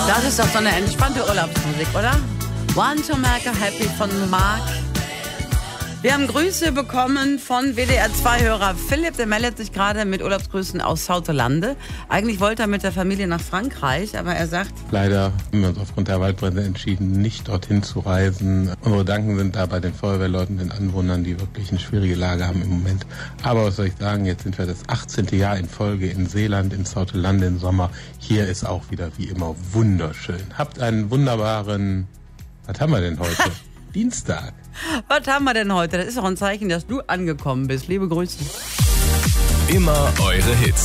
Das ist doch so eine entspannte Urlaubsmusik, oder? Want to Make a Happy von Marc. Wir haben Grüße bekommen von WDR2-Hörer Philipp, der meldet sich gerade mit Urlaubsgrüßen aus Sautelande. Eigentlich wollte er mit der Familie nach Frankreich, aber er sagt... Leider haben wir uns aufgrund der Waldbrände entschieden, nicht dorthin zu reisen. Unsere Gedanken sind da bei den Feuerwehrleuten, den Anwohnern, die wirklich eine schwierige Lage haben im Moment. Aber was soll ich sagen, jetzt sind wir das 18. Jahr in Folge in Seeland, in Sautelande im Sommer. Hier ist auch wieder wie immer wunderschön. Habt einen wunderbaren... Was haben wir denn heute? Dienstag. Was haben wir denn heute? Das ist doch ein Zeichen, dass du angekommen bist. Liebe Grüße. Immer eure Hits.